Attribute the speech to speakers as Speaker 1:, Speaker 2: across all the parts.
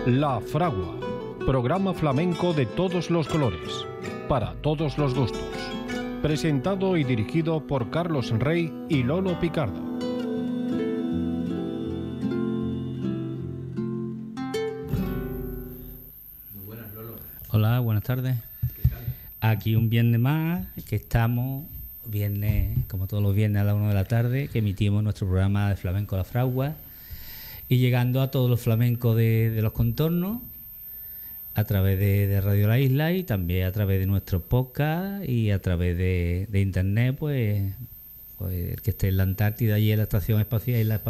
Speaker 1: La Fragua, programa flamenco de todos los colores, para todos los gustos. Presentado y dirigido por Carlos Rey y Lolo Picardo.
Speaker 2: Muy buenas, Lolo.
Speaker 3: Hola, buenas tardes. Aquí un viernes más, que estamos, viernes, como todos los viernes a la 1 de la tarde, que emitimos nuestro programa de flamenco La Fragua, y llegando a todos los flamencos de los contornos, a través de Radio La Isla y también a través de nuestros podcasts y a través de internet, pues el que esté en la Antártida y en la estación espacial, en la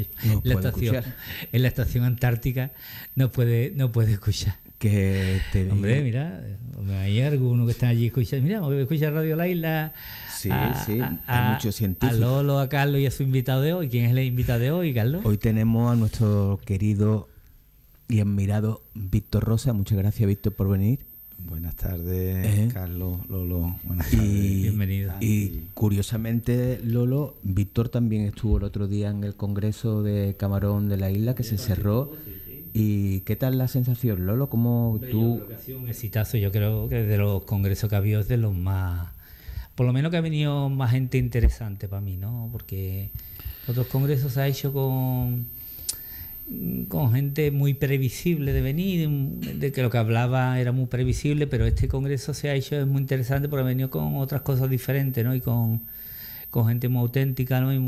Speaker 3: estación antártica no puede escuchar. Hombre, mira, hay alguno que está allí escuchando. Mira, escucha Radio La Isla.
Speaker 2: Sí, hay muchos científicos.
Speaker 3: A Lolo, a Carlos y a su invitado de hoy. ¿Quién es el invitado de hoy, Carlos?
Speaker 2: Hoy tenemos a nuestro querido y admirado Víctor Rosa. Muchas gracias, Víctor, por venir.
Speaker 4: Buenas tardes, Carlos, Lolo. Buenas tardes.
Speaker 3: Bienvenido.
Speaker 2: Y curiosamente, Lolo, Víctor también estuvo el otro día en el Congreso de Camarón de la Isla, que se cerró. ¿Y qué tal la sensación, Lolo? ¿Cómo tú...?
Speaker 3: Yo creo que ha sido un exitazo. Yo creo que de los congresos que ha habido es de los más... Por lo menos que ha venido más gente interesante para mí, ¿no? Porque otros congresos se ha hecho con gente muy previsible de venir, de que lo que hablaba era muy previsible, pero este congreso se ha hecho es muy interesante porque ha venido con otras cosas diferentes, ¿no? Y con gente muy auténtica, ¿no? Y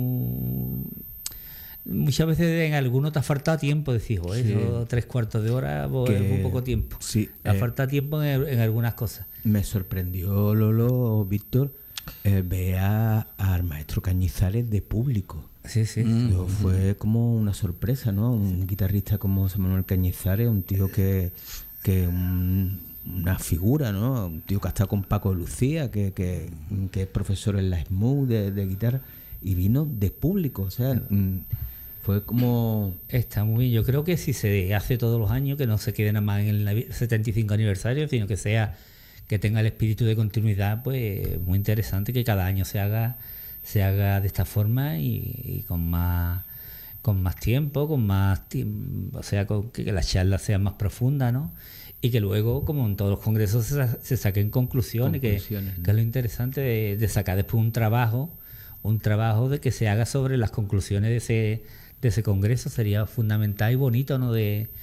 Speaker 3: muchas veces en algunos te ha faltado tiempo, decís, eso 3/4 de hora es muy poco tiempo.
Speaker 2: Sí,
Speaker 3: te ha faltado tiempo en algunas cosas.
Speaker 2: Me sorprendió, Lolo, Víctor, ver al maestro Cañizares de público.
Speaker 3: Sí.
Speaker 2: Fue como una sorpresa, ¿no? Un guitarrista como José Manuel Cañizares, un tío que una figura, ¿no? Un tío que ha estado con Paco de Lucía, que es profesor en la SMU de guitarra, y vino de público, o sea... Fue como...
Speaker 3: Está muy bien. Yo creo que si se hace todos los años, que no se quede nada más en el 75 aniversario, sino que tenga el espíritu de continuidad, pues muy interesante que cada año se haga de esta forma y con más tiempo, o sea, que las charlas sean más profundas, ¿no? Y que luego, como en todos los congresos, se saquen conclusiones, que es lo interesante de sacar después un trabajo de que se haga sobre las conclusiones de ese congreso. Sería fundamental y bonito, ¿no?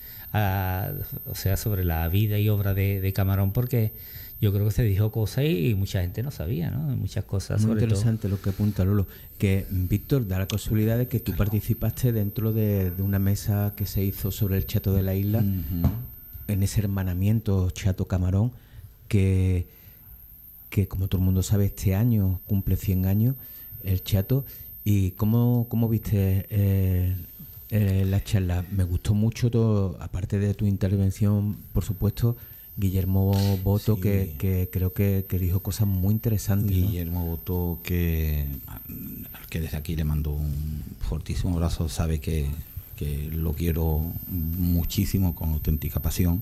Speaker 3: O sea, sobre la vida y obra de Camarón, porque yo creo que se dijo cosas y mucha gente no sabía, ¿no? Muchas cosas.
Speaker 2: Muy
Speaker 3: sobre
Speaker 2: interesante
Speaker 3: todo.
Speaker 2: lo que apunta Lolo, que Víctor, da la casualidad de que tú participaste dentro de una mesa que se hizo sobre el Chato de la Isla, en ese hermanamiento Chato-Camarón, que como todo el mundo sabe, este año cumple 100 años el Chato. ¿Y cómo viste la charla? Me gustó mucho todo, aparte de tu intervención, por supuesto, Guillermo Boto, sí, que creo que dijo cosas muy interesantes.
Speaker 4: Guillermo, ¿no? Boto, que desde aquí le mando un fortísimo abrazo, sabe que lo quiero muchísimo, con auténtica pasión.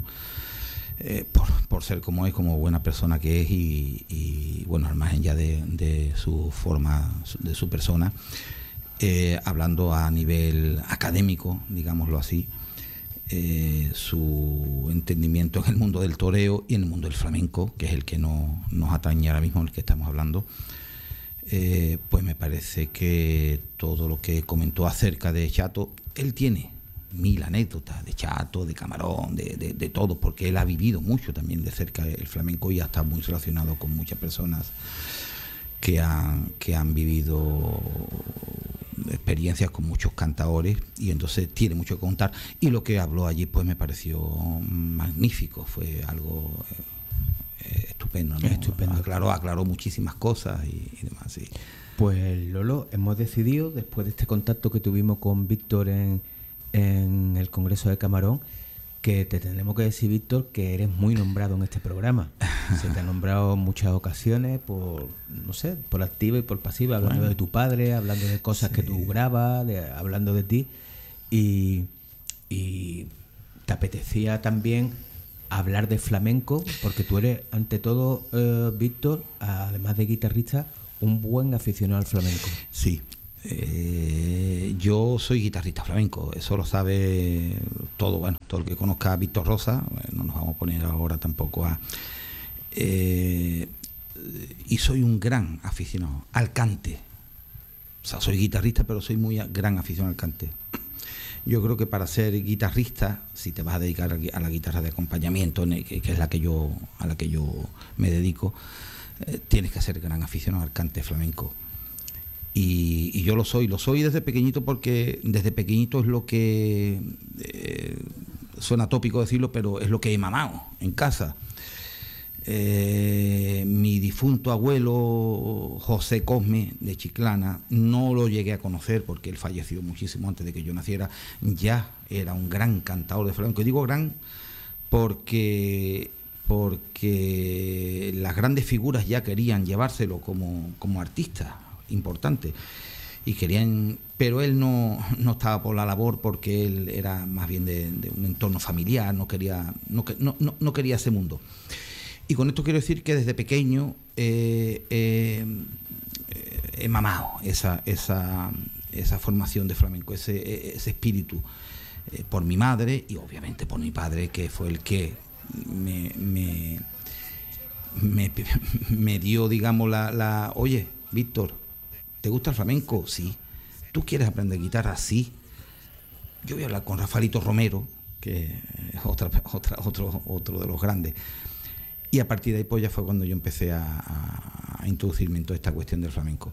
Speaker 4: Por ser como es, como buena persona que es y bueno, al margen ya de su forma, de su persona, hablando a nivel académico, digámoslo así, su entendimiento en el mundo del toreo y en el mundo del flamenco, que es el que nos atañe ahora mismo, el que estamos hablando, pues me parece que todo lo que comentó acerca de Chato, él tiene 1000 anécdotas de Chato, de Camarón, de todo, porque él ha vivido mucho también de cerca el flamenco y ha estado muy relacionado con muchas personas que han vivido experiencias con muchos cantadores, y entonces tiene mucho que contar. Y lo que habló allí pues me pareció magnífico, fue algo estupendo, ¿no?
Speaker 2: Estupendo.
Speaker 4: Aclaró muchísimas cosas y demás, sí.
Speaker 2: Pues Lolo, hemos decidido, después de este contacto que tuvimos con Víctor en el Congreso de Camarón, que te tenemos que decir, Víctor, que eres muy nombrado en este programa. Se te ha nombrado en muchas ocasiones por activa y por pasiva, hablando de tu padre, hablando de cosas que tú grabas, hablando de ti, y te apetecía también hablar de flamenco, porque tú eres, ante todo, Víctor, además de guitarrista, un buen aficionado al flamenco.
Speaker 4: Sí. Yo soy guitarrista flamenco, eso lo sabe todo, bueno, todo el que conozca a Víctor Rosa, no nos vamos a poner ahora tampoco a... y soy un gran aficionado al cante. O sea, soy guitarrista, pero soy muy gran aficionado al cante. Yo creo que para ser guitarrista, si te vas a dedicar a la guitarra de acompañamiento, que es a la que yo me dedico, tienes que ser gran aficionado al cante flamenco. Y yo lo soy desde pequeñito, porque desde pequeñito es lo que suena tópico decirlo, pero es lo que he mamado en casa. Mi difunto abuelo José Cosme de Chiclana, no lo llegué a conocer porque él falleció muchísimo antes de que yo naciera. Ya era un gran cantador de flamenco. Y digo gran porque las grandes figuras ya querían llevárselo como artista importante, y querían, pero él no estaba por la labor, porque él era más bien de un entorno familiar, no quería ese mundo. Y con esto quiero decir que desde pequeño he mamado esa formación de flamenco, ese espíritu, por mi madre y obviamente por mi padre, que fue el que me dio, digamos, oye, Víctor, ¿te gusta el flamenco? Sí. ¿Tú quieres aprender guitarra? Sí. Yo voy a hablar con Rafaelito Romero, que es otro de los grandes. Y a partir de ahí pues ya fue cuando yo empecé a introducirme en toda esta cuestión del flamenco.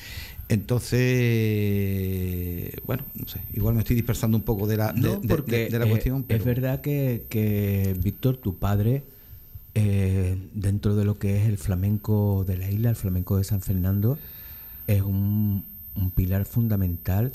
Speaker 4: Entonces, bueno, no sé, igual me estoy dispersando un poco de la cuestión. Pero...
Speaker 2: Es verdad que Víctor, tu padre, dentro de lo que es el flamenco de la isla, el flamenco de San Fernando, es un pilar fundamental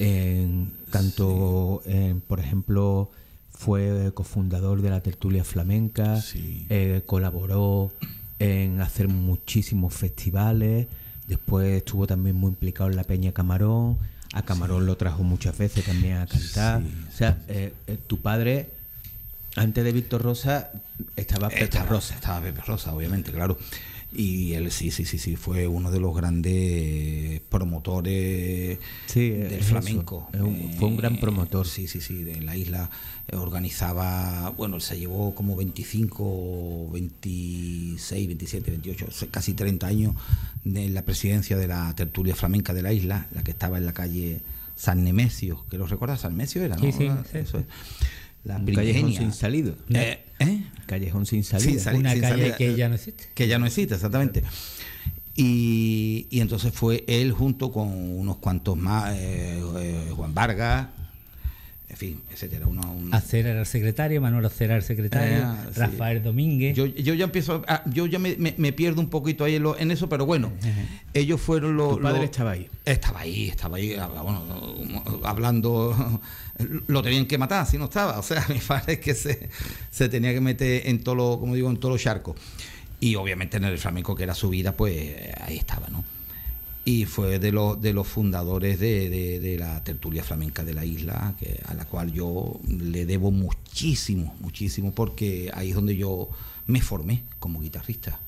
Speaker 2: por ejemplo, fue cofundador de la Tertulia Flamenca, sí. Colaboró en hacer muchísimos festivales, después estuvo también muy implicado en la Peña Camarón, a Camarón sí. Lo trajo muchas veces también a cantar, sí. O sea, tu padre, antes de Víctor Rosa, estaba Pepe Rosa.
Speaker 4: Estaba Pepe Rosa, obviamente, claro. Y él sí, fue uno de los grandes promotores del flamenco.
Speaker 2: Fue un gran promotor.
Speaker 4: Sí, en la isla organizaba, bueno, él se llevó como 25, 26, 27, 28, casi 30 años de la presidencia de la Tertulia Flamenca de la isla, la que estaba en la calle San Nemesio, que lo recuerdas, San Nemesio era, ¿no?
Speaker 2: Sí.
Speaker 4: Eso es.
Speaker 2: Un callejón sin salida. Callejón sin salida.
Speaker 3: Una calle que ya no existe.
Speaker 4: Que ya no existe, exactamente. Y entonces fue él junto con unos cuantos más, Juan Vargas, en fin, etcétera.
Speaker 3: Acera era el secretario, Manuel Acera era el secretario, Rafael Domínguez.
Speaker 4: Yo ya empiezo, yo ya me pierdo un poquito ahí en eso, pero bueno, ellos fueron los...
Speaker 2: ¿Tu padre estaba ahí?
Speaker 4: Estaba ahí, bueno, hablando, lo tenían que matar si no estaba, o sea, mi padre es que se tenía que meter en todo como digo, en todos los charcos. Y obviamente en el flamenco, que era su vida, pues ahí estaba, ¿no? Y fue de los fundadores de la Tertulia Flamenca de la isla, a la cual yo le debo muchísimo, porque ahí es donde yo me formé como guitarrista,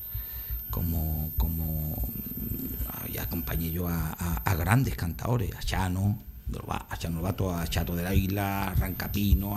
Speaker 4: y acompañé yo a grandes cantadores, a Chano Lobato, a Chato de la Isla, a Rancapino,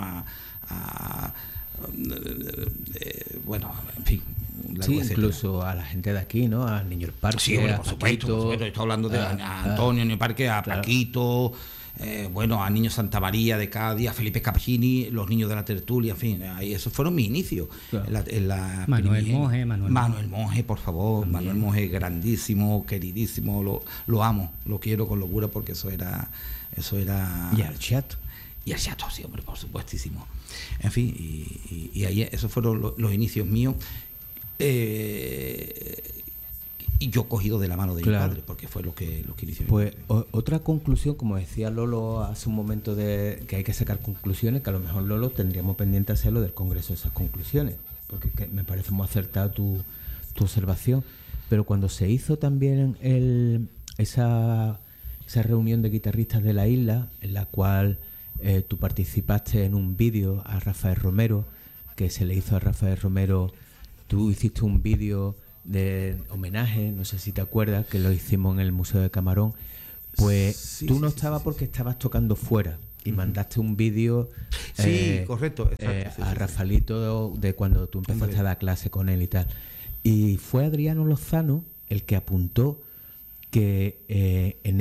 Speaker 4: bueno, en fin.
Speaker 2: Sí, incluso a la gente de aquí, ¿no? A Niño el Parque.
Speaker 4: Sí, bueno, por supuesto. Estoy hablando de a Antonio Niño el Parque, a claro. Paquito, bueno, a Niño Santa María de Cádiz, a Felipe Capacini, los niños de la Tertulia, en fin, ahí esos fueron mis inicios. Claro.
Speaker 3: Manuel
Speaker 4: Monje, por favor. También. Manuel Monje, grandísimo, queridísimo, lo amo, lo quiero con locura, porque eso era.
Speaker 2: Y al Chato.
Speaker 4: Y al Chato, sí, hombre, por supuestísimo. En fin, y ahí esos fueron los inicios míos. Y yo cogido de la mano de mi padre, porque fue lo que inició.
Speaker 2: Pues otra conclusión, como decía Lolo hace un momento, de que hay que sacar conclusiones, que a lo mejor, Lolo, tendríamos pendiente hacerlo del Congreso esas conclusiones, porque me parece muy acertada tu observación. Pero cuando se hizo también esa reunión de guitarristas de la isla, en la cual tú participaste en un vídeo a Rafael Romero, que se le hizo a Rafael Romero. Tú hiciste un vídeo de homenaje, no sé si te acuerdas, que lo hicimos en el Museo de Camarón. Pues
Speaker 4: Sí,
Speaker 2: tú
Speaker 4: sí,
Speaker 2: no
Speaker 4: sí,
Speaker 2: estabas
Speaker 4: sí,
Speaker 2: porque estabas tocando fuera y mandaste un vídeo
Speaker 4: Sí, correcto, exacto, sí,
Speaker 2: a
Speaker 4: sí,
Speaker 2: Rafaelito de cuando tú empezaste
Speaker 4: Hombre.
Speaker 2: a dar clase con él y tal. Y fue Adriano Lozano el que apuntó que en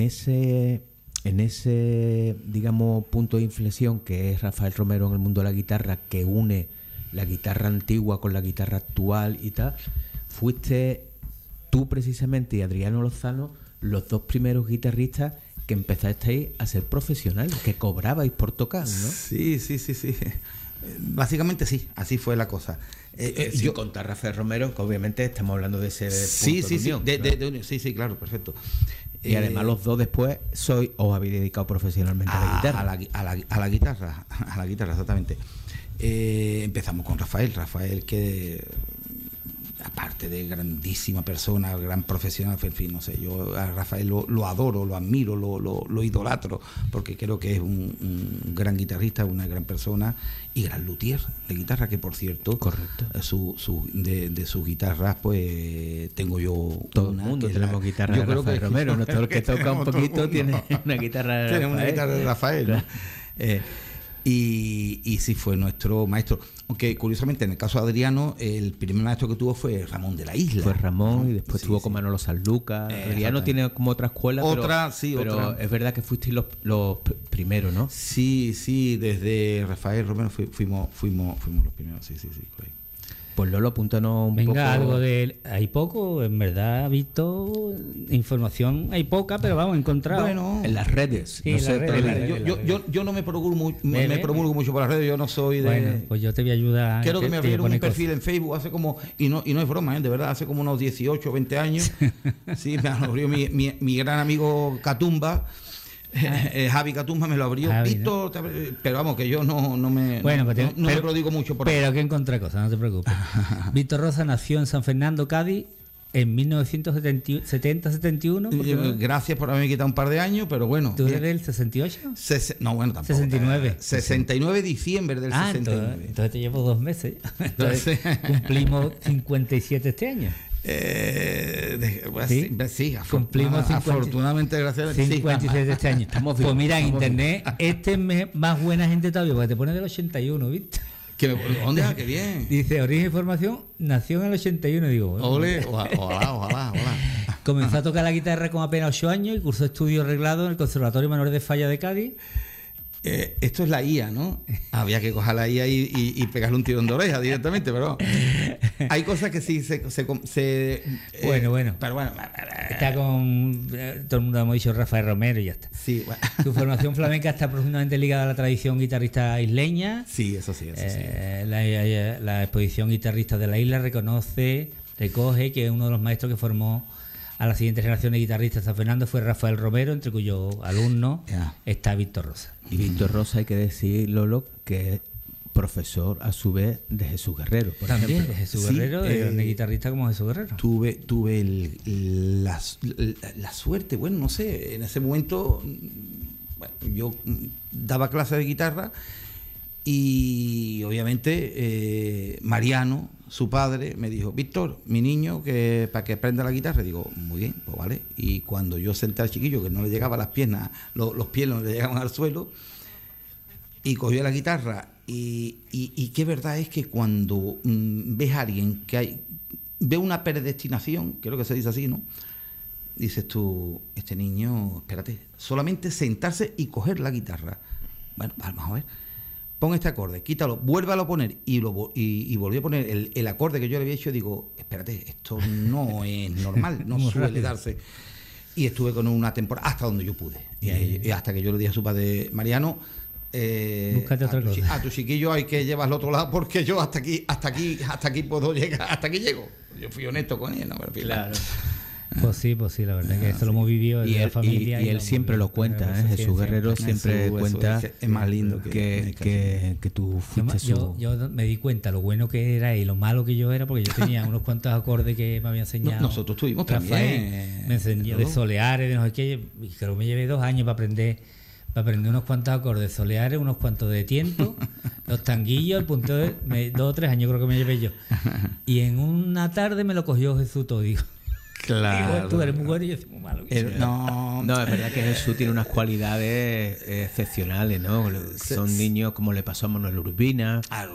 Speaker 2: ese, digamos, punto de inflexión que es Rafael Romero en el mundo de la guitarra, que une la guitarra antigua con la guitarra actual y tal, fuiste tú precisamente y Adriano Lozano los dos primeros guitarristas que empezasteis a ser profesionales, que cobrabais por tocar, ¿no?
Speaker 4: Sí. Básicamente sí, así fue la cosa.
Speaker 2: Sin contar Rafael Romero, que obviamente estamos hablando de ese
Speaker 4: Sí,
Speaker 2: punto
Speaker 4: sí,
Speaker 2: de unión,
Speaker 4: sí,
Speaker 2: claro.
Speaker 4: de unión, sí, claro, perfecto.
Speaker 2: Y además los dos después os habéis dedicado profesionalmente a la guitarra.
Speaker 4: A la guitarra, exactamente. Empezamos con Rafael que aparte de grandísima persona, gran profesional, en fin, no sé, yo a Rafael lo adoro, lo admiro, lo idolatro, porque creo que es un gran guitarrista, una gran persona y gran luthier de guitarra, que por cierto,
Speaker 2: correcto,
Speaker 4: de sus guitarras, pues tengo yo
Speaker 2: todo el mundo tenemos guitarra de Rafael Romero, no todo el que toca un poquito tiene una guitarra de Rafael.
Speaker 4: Tiene una guitarra de Rafael, ¿no? Y sí fue nuestro maestro. Aunque curiosamente en el caso de Adriano, el primer maestro que tuvo fue Ramón de la Isla.
Speaker 2: Fue Ramón y después estuvo con Manolo Sanlúcar. Adriano tiene como otra escuela, pero es verdad que fuisteis los primeros, ¿no?
Speaker 4: Sí, desde Rafael Romero fuimos los primeros, sí, por ahí.
Speaker 2: Pues Lolo, apúntanos un
Speaker 3: Venga,
Speaker 2: poco.
Speaker 3: algo de él. Hay poco, en verdad, visto información, hay poca, pero vamos, encontrado.
Speaker 4: Bueno,
Speaker 2: en las redes.
Speaker 3: Sí,
Speaker 2: no
Speaker 3: en
Speaker 2: sé,
Speaker 3: las redes,
Speaker 2: pero-
Speaker 3: en las redes.
Speaker 4: yo no me promulgo,
Speaker 3: Ve.
Speaker 4: mucho por las redes, yo no soy de...
Speaker 3: Bueno, pues yo te voy a ayudar.
Speaker 4: Creo que me
Speaker 3: te voy a
Speaker 4: abrieron un
Speaker 3: poner
Speaker 4: perfil en Facebook hace como, y no es broma, de verdad, hace como unos 18 o 20 años. Sí, me abrió mi gran amigo Catumba. Javi Catumba me lo abrió.
Speaker 3: Javi,
Speaker 4: Víctor, pero vamos, que yo no me prodigo mucho por
Speaker 3: pero que encontré cosas, no te preocupes. Víctor Rosa nació en San Fernando, Cádiz, en 1970-71.
Speaker 4: Gracias por haberme quitado un par de años, pero bueno.
Speaker 3: ¿Tú eres del 68?
Speaker 4: No, bueno, tampoco.
Speaker 3: 69.
Speaker 4: 69 de diciembre del 69.
Speaker 3: Entonces te llevo 2 meses. Entonces cumplimos 57 este año.
Speaker 4: Sí,
Speaker 3: cumplimos
Speaker 4: afortunadamente, gracias.
Speaker 3: 57 este año.
Speaker 2: Estamos
Speaker 3: Pues
Speaker 2: vivos,
Speaker 3: mira, en
Speaker 2: estamos
Speaker 3: internet, este es más buena gente todavía, porque te pone del 81, ¿viste?
Speaker 4: ¿Dónde? ¡Qué bien!
Speaker 3: Dice, origen y formación, nació en el 81, digo. Bueno,
Speaker 4: Ole, ojalá.
Speaker 3: comenzó a tocar la guitarra con apenas 8 años y cursó estudios reglados en el Conservatorio Manuel de Falla de Cádiz.
Speaker 4: Esto es la IA, ¿no? Había que coger la IA y pegarle un tirón de oreja directamente, pero hay cosas que sí
Speaker 3: Bueno.
Speaker 4: Pero bueno.
Speaker 3: Está con, todo el mundo hemos dicho Rafael Romero y ya está.
Speaker 4: Sí, bueno.
Speaker 3: Su formación flamenca está profundamente ligada a la tradición guitarrista isleña.
Speaker 4: Sí, eso sí.
Speaker 3: La exposición guitarrista de la isla recoge que uno de los maestros que formó a la siguiente generación de guitarristas de San Fernando fue Rafael Romero, entre cuyos alumnos está Víctor Rosa.
Speaker 2: Y Víctor Rosa, hay que decir, Lolo, que es profesor a su vez de Jesús Guerrero, por
Speaker 3: También
Speaker 2: ejemplo.
Speaker 3: de Jesús
Speaker 4: Sí,
Speaker 3: Guerrero, de guitarrista como Jesús Guerrero.
Speaker 4: Tuve la suerte, bueno, no sé, en ese momento yo daba clases de guitarra y obviamente Mariano, su padre, me dijo: Víctor, mi niño, que para que aprenda la guitarra. Digo, muy bien, pues vale. Y cuando yo senté al chiquillo, que no le llegaban las piernas, los pies no le llegaban al suelo, y cogió la guitarra, y qué verdad es que cuando ves a alguien ve una predestinación, creo que se dice así, ¿no? Dices tú, este niño, espérate, solamente sentarse y coger la guitarra. Bueno, vamos a ver. Pon este acorde, quítalo, vuélvalo a poner, y volví a poner el acorde que yo le había hecho. Digo, espérate, esto no es normal, no suele darse. Y estuve con una temporada hasta donde yo pude. Y hasta que yo le dije a su padre: Mariano,
Speaker 3: búscate otra cosa.
Speaker 4: A tu chiquillo hay que llevarlo a otro lado, porque yo hasta aquí puedo llegar, hasta aquí llego. Yo fui honesto con él, ¿no?
Speaker 2: Claro.
Speaker 3: Pues sí, la verdad que eso lo hemos vivido
Speaker 2: Y
Speaker 3: en la
Speaker 2: él,
Speaker 3: familia.
Speaker 2: y él siempre lo cuenta, ¿eh? Jesús Guerrero siempre cuenta
Speaker 4: es más lindo
Speaker 2: que tú fuiste
Speaker 3: yo me di cuenta lo bueno que era y lo malo que yo era, porque yo tenía unos cuantos acordes que me había enseñado.
Speaker 4: Nosotros tuvimos
Speaker 3: Rafael,
Speaker 4: también.
Speaker 3: me enseñó de soleares, de no sé qué, y creo que me llevé 2 años para aprender unos cuantos acordes de soleares, unos cuantos de tiento, los tanguillos, el punto 2 o 3 años creo que me llevé yo. Y en una tarde me lo cogió Jesús todo, digo.
Speaker 4: Claro.
Speaker 3: Tú eres muy bueno y yo soy muy malo.
Speaker 4: No,
Speaker 2: No, es verdad que Jesús tiene unas cualidades excepcionales, ¿no? Son niños como le pasó a Manuel Urbina,